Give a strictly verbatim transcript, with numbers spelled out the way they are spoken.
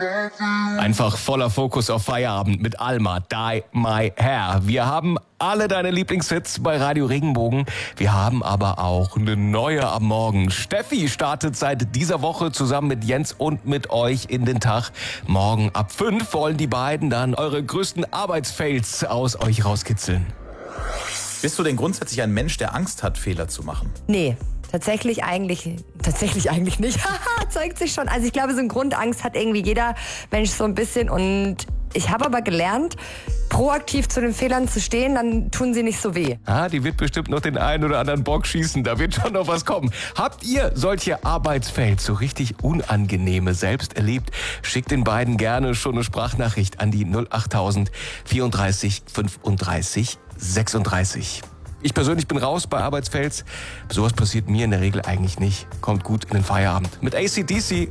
Einfach voller Fokus auf Feierabend mit Alma, Dye My Hair. Wir haben alle deine Lieblingshits bei Radio Regenbogen. Wir haben aber auch eine neue am Morgen. Steffi startet seit dieser Woche zusammen mit Jens und mit euch in den Tag. Morgen ab fünf wollen die beiden dann eure größten Arbeitsfails aus euch rauskitzeln. Bist du denn grundsätzlich ein Mensch, der Angst hat, Fehler zu machen? Nee. Tatsächlich eigentlich, tatsächlich eigentlich nicht. Haha, zeigt sich schon. Also ich glaube, so eine Grundangst hat irgendwie jeder Mensch so ein bisschen. Und ich habe aber gelernt, proaktiv zu den Fehlern zu stehen, dann tun sie nicht so weh. Ah, die wird bestimmt noch den einen oder anderen Bock schießen. Da wird schon noch was kommen. Habt ihr solche Arbeitsfails, so richtig unangenehme, selbst erlebt? Schickt den beiden gerne schon eine Sprachnachricht an die null achttausend vierunddreißig fünfunddreißig sechsunddreißig. Ich persönlich bin raus bei Arbeitsfails. Sowas passiert mir in der Regel eigentlich nicht. Kommt gut in den Feierabend. Mit A C D C